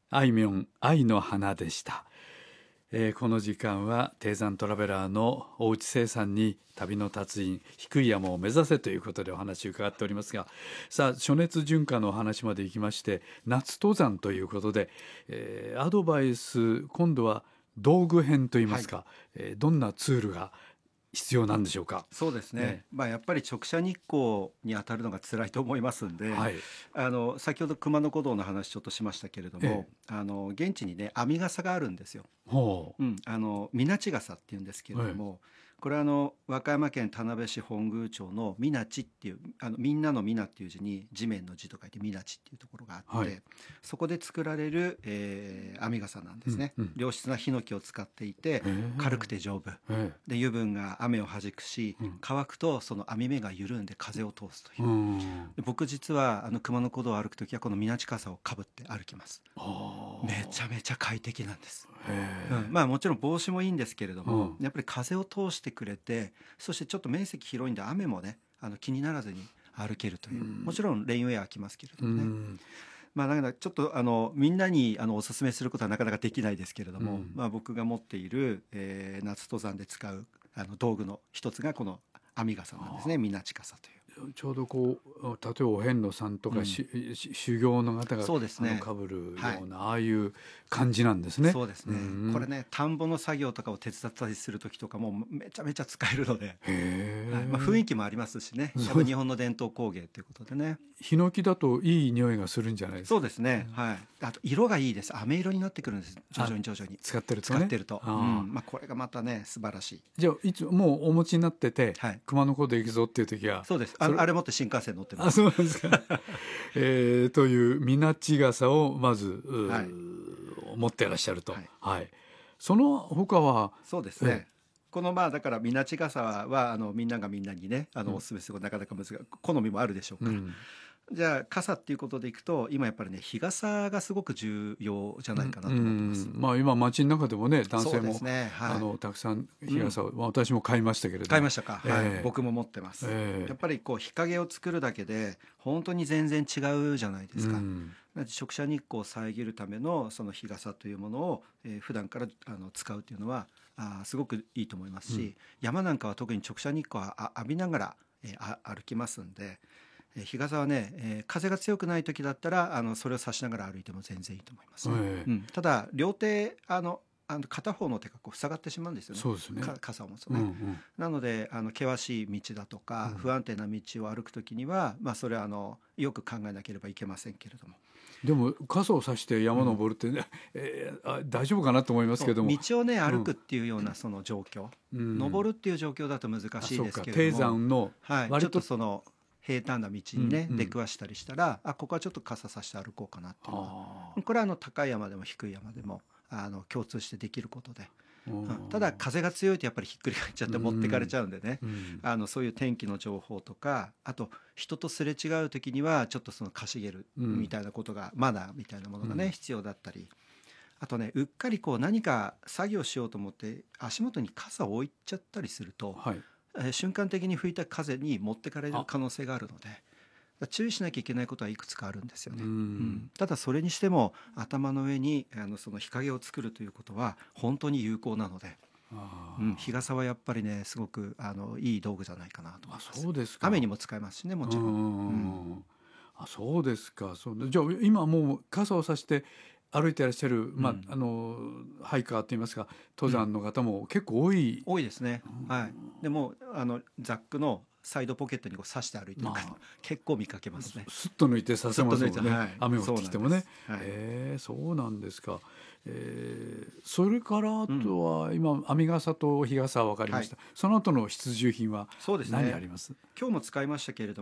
あいみょん愛の花でした。この時間は低山トラベラーの大内清さんに旅の達人低い山を目指せということでお話を伺っておりますが、さあ暑熱順化のお話までいきまして夏登山ということで、アドバイス今度は道具編といいますか、どんなツールが必要なんでしょうか。 そうですね、やっぱり直射日光に当たるのが辛いと思いますんで、 はい、 先ほど熊野古道の話ちょっとしましたけれども、現地にね編み笠があるんですよ。 ほう、 水無笠っていうんですけれども、これは和歌山県田辺市本宮町の水無っていうみんなの水っていう字に地面の字と書いて水無っていうところがあって、そこで作られる、編み笠なんですね。良質なヒノキを使っていて軽くて丈夫、で油分が雨を弾くし、乾くとその編み目が緩んで風を通すという、で僕実は熊野古道を歩くときはこの水無笠をかぶって歩きます。めちゃめちゃ快適なんです。もちろん帽子もいいんですけれども、やっぱり風を通してくれて、そしてちょっと面積広いんで雨もね気にならずに歩けるという、もちろんレインウェア着ますけれどもね、だからちょっとみんなにおすすめすることはなかなかできないですけれども、僕が持っている、夏登山で使う道具の一つがこの編み笠なんですね。水無笠という。 ちょうどこう例えばお遍路さんとか、修行の方がかぶるような、ああいう感じなんですね。 そうですね、これね田んぼの作業とかを手伝ったりする時とかもめちゃめちゃ使えるので、雰囲気もありますしね、やっぱ日本の伝統工芸ということでね。 ヒノキだといい匂いがするんじゃないですか。 そうですね、あと色がいいです。飴色になってくるんです、徐々に使ってると、 これがまたね素晴らしい。 じゃあいつもうお持ちになってて、熊野古道行くぞっていう時は。 そうです。あれ持って新幹線乗ってます。 そうなんですか。という水無笠をまず、持ってらっしゃると。その他はそうですね、このだから水無笠はみんながみんなにねおすすめすることなかなか難しい、好みもあるでしょうから、じゃあ傘っていうことでいくと今やっぱりね日傘がすごく重要じゃないかなと思ってます。 今街の中でもね男性も、たくさん日傘を、私も買いましたけれども。 買いましたか。僕も持ってます。やっぱり日陰を作るだけで本当に全然違うじゃないですか。直射日光を遮るためのその日傘というものを、普段から使うというのはすごくいいと思いますし、山なんかは特に直射日光を浴びながら、歩きますんで、日傘はね、風が強くない時だったらそれを差しながら歩いても全然いいと思います、ただ両手片方の手が塞がってしまうんですよね。 そうですね、 傘を持つとね、なので険しい道だとか、不安定な道を歩くときには、それはよく考えなければいけませんけれども。 でも傘を差して山登るってね、大丈夫かなと思いますけども、 道をね歩くっていうようなその状況、登るっていう状況だと難しいですけれども、 低山のちょっとその平坦な道にね、出くわしたりしたらここはちょっと傘さして歩こうかなっていうのは、これは高い山でも低い山でも共通してできることで、ただ風が強いとやっぱりひっくり返っちゃって持ってかれちゃうんでね、そういう天気の情報とか、あと人とすれ違う時にはちょっとそのかしげるみたいなことが、マナーみたいなものがね、必要だったり、あとねうっかり何か作業しようと思って足元に傘を置いちゃったりすると、瞬間的に吹いた風に持ってかれる可能性があるので、注意しなきゃいけないことはいくつかあるんですよね。ただそれにしても頭の上にその日陰を作るということは本当に有効なので、日傘はやっぱりねすごくいい道具じゃないかなと思います。 そうですか。 雨にも使えますしね、もちろん。 そうですか。じゃあ今もう傘を差して歩いていらっしゃる、ハイカーといいますか登山の方も結構多いですね。でもザックのサイドポケットに刺して歩いてる方、結構見かけますね。 スッと抜いて刺せますもんね、雨降ってきてもね。そうなんですか。それからあとは今編み笠と日傘は分かりました。その後の必需品は何あります？ 今日も使いましたけれども